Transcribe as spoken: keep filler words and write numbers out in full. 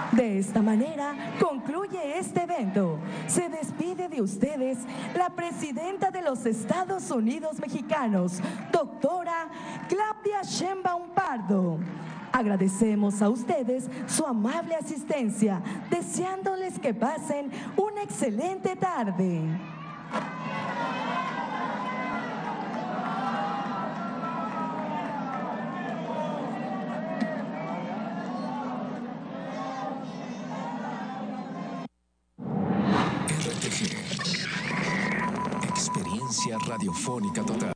De esta manera concluye este evento. Se despide de ustedes la presidenta de los Estados Unidos mexicanos, doctora Claudia Sheinbaum Pardo. Agradecemos a ustedes su amable asistencia, deseándoles que pasen una excelente tarde. R T G. Experiencia radiofónica total.